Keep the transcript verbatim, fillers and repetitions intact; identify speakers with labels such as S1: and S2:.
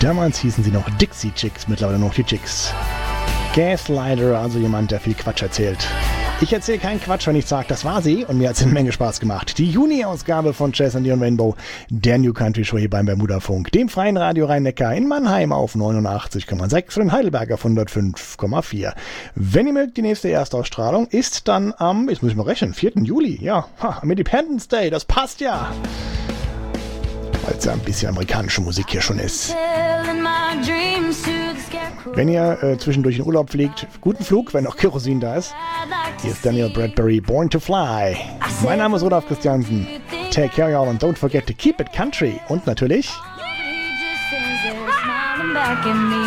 S1: Damals hießen sie noch Dixie Chicks, mittlerweile noch die Chicks. Gaslighter, also jemand, der viel Quatsch erzählt. Ich erzähle keinen Quatsch, wenn ich sage, das war sie und mir hat es eine Menge Spaß gemacht. Die Juni-Ausgabe von Jazz and Neon Rainbow, der New Country Show hier beim Bermuda-Funk, dem freien Radio Rhein-Neckar in Mannheim auf neunundachtzig Komma sechs und in Heidelberg auf hundertfünf Komma vier. Wenn ihr mögt, die nächste Erstausstrahlung ist dann am, jetzt muss ich mal rechnen, vierten Juli, ja, ha, am Independence Day, das passt ja. Weil es ja ein bisschen amerikanische Musik hier schon ist. Wenn ihr äh, zwischendurch in Urlaub fliegt, guten Flug, wenn noch Kerosin da ist. Hier ist Daniel Bradbury, Born to Fly. Mein Name ist Olaf Christiansen. Take care, y'all, and don't forget to keep it country. Und natürlich...